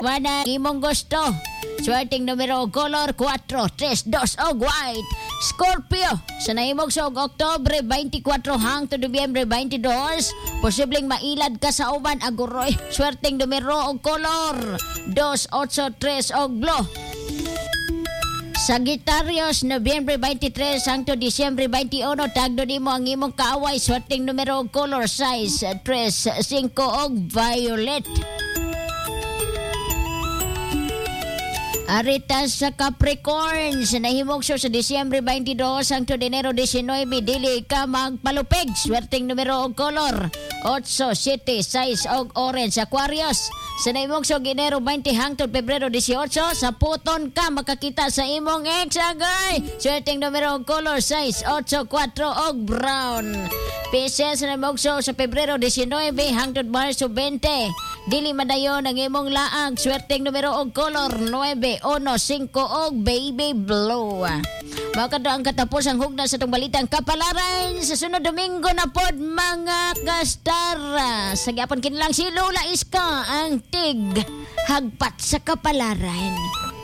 tawanan imong gusto. Swerteng numero og color 4, 3, 2 og white. Scorpio, sa nahimog sa Oktubre 24 hangtod Nobyembre 22, posibleng mailad ka sa uban aguroy. Swerteng numero og color 2, 8, 3 og blue. Sagittarius, Nobyembre 23 hangtod Disyembre 21, tagdo nimo ang imong kaaway. Swerteng numero og color size 3, 5 og violet. Aritas sa Capricorn, sa nahimog sa Disyembre 22 hangtod Enero 19, dili ka magpalupig. Swerteng numero og color 8, 7, 6 og orange. Aquarius, sa nahimog sa Enero 20 hangtod Pebrero 18, sa puton ka makakita sa imong ex agay. Swerteng numero og color 6, 8, 4 og brown. Pisces, sa nahimog sa Pebrero 19 hangtod Marso 20, dili madayon ang imong laag. Swerteng numero og color 9, 1, 5 og baby blue. Mao kadto ang katapos ang hugna sa itong balitang kapalaran. Sa sunod Domingo na pod mga kastar. Sa gyapon kinilang si Lola Iska ang tig hagpat sa kapalaran.